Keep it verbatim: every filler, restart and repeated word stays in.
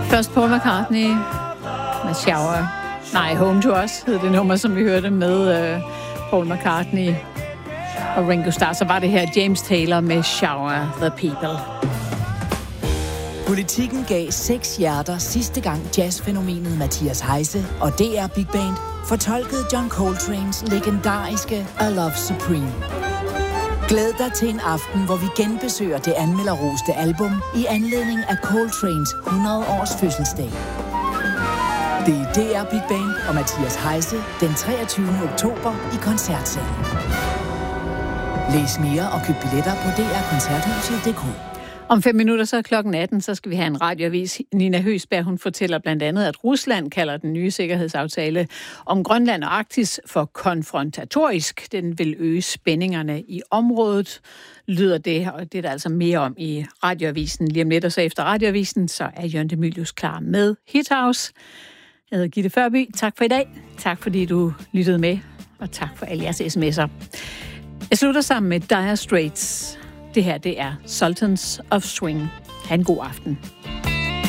Først Paul McCartney med Shower. Nej, Home to Us hed det nummer, som vi hørte med uh, Paul McCartney og Ringo Starr. Så var det her James Taylor med Shower the People. Politikken gav seks hjerter sidste gang jazzfænomenet Mathias Heise og D R Big Band fortolkede John Coltranes legendariske A Love Supreme. Glæd dig til en aften, hvor vi genbesøger det anmelderroste album i anledning af Coltranes hundrede års fødselsdag. Det er D R Big Band og Mathias Heise den treogtyvende oktober i Koncertsalen. Læs mere og køb billetter på d r koncerthuset punktum d k. Om fem minutter, så er klokken atten, så skal vi have en radioavis. Nina Høsberg, hun fortæller blandt andet, at Rusland kalder den nye sikkerhedsaftale om Grønland og Arktis for konfrontatorisk. Den vil øge spændingerne i området, lyder det, og det er der altså mere om i radioavisen. Lige om lidt og så efter radioavisen, så er Jørgen de Mylius klar med Hit House. Jeg hedder Gitte Førby. Tak for i dag. Tak fordi du lyttede med, og tak for alle jeres sms'er. Jeg slutter sammen med Dire Straits. Det her, det er Sultans of Swing. Ha' en god aften.